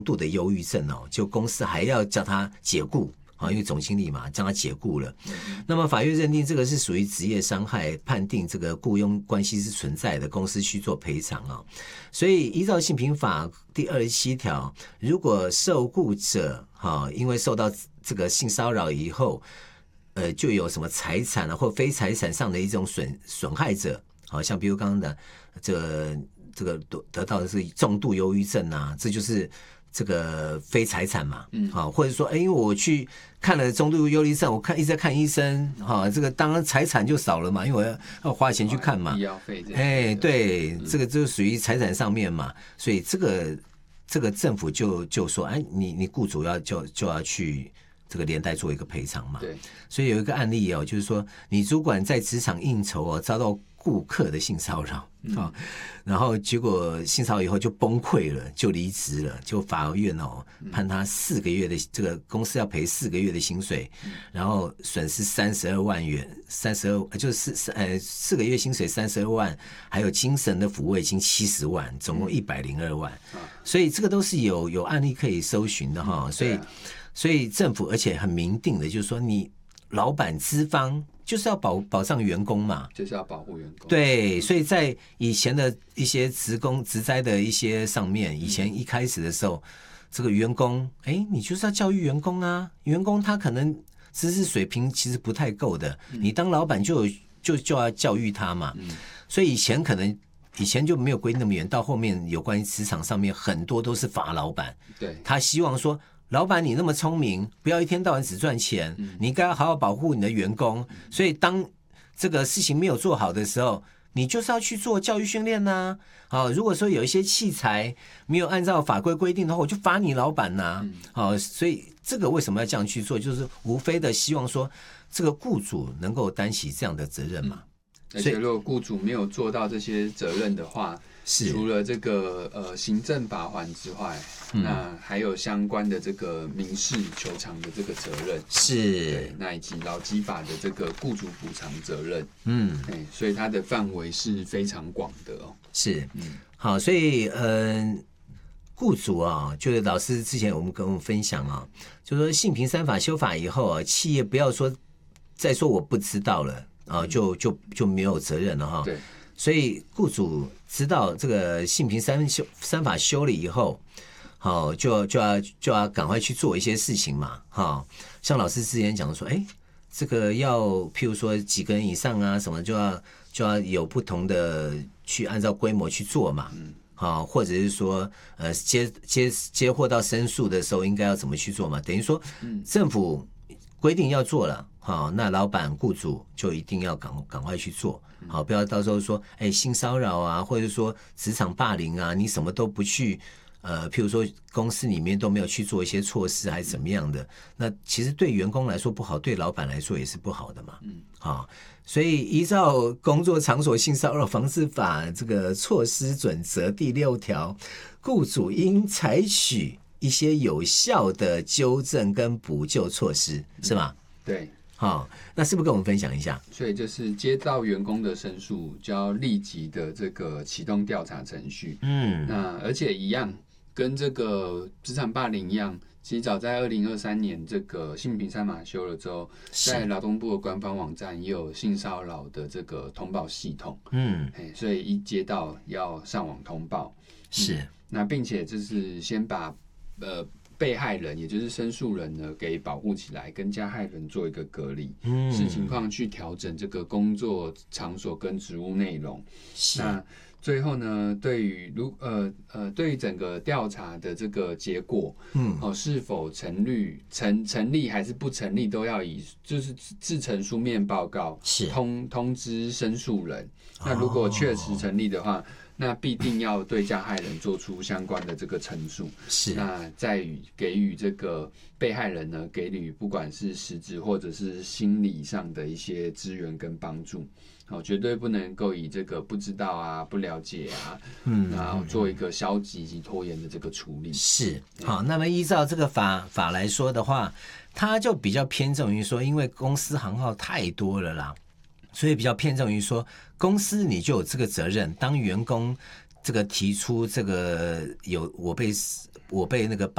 度的忧郁症哦，就公司还要叫他解雇啊，因为总经理嘛，将他解雇了。那么法院认定这个是属于职业伤害，判定这个雇佣关系是存在的，公司需做赔偿啊。所以依照性平法第27条，如果受雇者因为受到这个性骚扰以后，就有什么财产或非财产上的一种损害者，好像比如刚刚的这个得到的是重度忧郁症啊，这就是这个非财产嘛，或者说，因为我去看了重度忧郁症，我一直在看医生，这个当然财产就少了嘛，因为我要花钱去看嘛， 医药费这些， 对，这个就属于财产上面嘛，所以这个政府就说，你雇主就要去这个连带做一个赔偿嘛， 对， 所以有一个案例就是说，你主管在职场应酬遭到顾客的性骚扰然后结果性骚扰以后就崩溃了，就离职了，就法院判他4个月的这个公司要赔4个月的薪水，然后损失32万元，32就是4个月薪水32万，还有精神的抚慰金70万，总共102万，所以这个都是有案例可以搜寻的哈，所以政府而且很明定的，就是说你老板资方就是要保障员工嘛， 就是要保护员工。 对，所以在以前的一些职灾的一些上面，以前一开始的时候，这个员工，你就是要教育员工啊，员工他可能知识水平其实不太够的，你当老板就要教育他嘛，所以以前就没有规定那么严，到后面有关于职场上面很多都是罚老板， 对， 他希望说，老板你那么聪明，不要一天到晚只赚钱，你应该要好好保护你的员工，所以当这个事情没有做好的时候，你就是要去做教育训练呐。如果说有一些器材没有按照法规规定的话，我就罚你老板呐。所以这个为什么要这样去做，就是无非的希望说这个雇主能够担起这样的责任嘛。 而且如果雇主没有做到这些责任的话，除了这个行政罚锾之外，那还有相关的这个民事求偿的这个责任， 是， 那以及劳基法的这个雇主补偿责任，所以它的范围是非常广的哦。 是，好，所以雇主就是老师之前跟我们分享就说性平3法修法以后企业不要说再说我不知道了就没有责任了哈。 对。 所以雇主知道这个性平3法修了以后，就要赶快去做一些事情嘛，像老师之前讲说，这个要譬如说几个人以上啊什么，就要有不同的去按照规模去做嘛，或者是说接获到申诉的时候应该要怎么去做嘛，等于说政府规定要做了，那老板雇主就一定要赶快去做，不要到时候说性骚扰啊，或者说职场霸凌啊，你什么都不去，譬如说公司里面都没有去做一些措施还是怎么样的，那其实对员工来说不好，对老板来说也是不好的嘛。所以依照工作场所性骚扰防治法这个措施准则第6条，雇主应采取一些有效的纠正跟补救措施，是吗？ 对。 那是不是跟我们分享一下？ 所以就是接到员工的申诉，就要立即的这个启动调查程序。那而且一样，跟这个职场霸凌一样，其实早在2023年这个性平3法修了之后，在劳动部的官方网站也有性骚扰的这个通报系统。所以一接到要上网通报。 是。 那并且就是先把被害人也就是申诉人呢给保护起来，跟加害人做一个隔离，视情况去调整这个工作场所跟职务内容。那最后呢，对于整个调查的这个结果，是否成立还是不成立，都要以就是制成书面报告，通知申诉人。那如果确实成立的话，那必定要对加害人做出相关的这个陈述，那再给予这个被害人呢，给予不管是实质或者是心理上的一些支援跟帮助，绝对不能够以这个不知道啊、不了解啊，然后做一个消极及拖延的这个处理。 是，好，那么依照这个法来说的话，它就比较偏重于说，因为公司行号太多了啦。所以比较偏重于说，公司你就有这个责任，当员工这个提出这个我被那个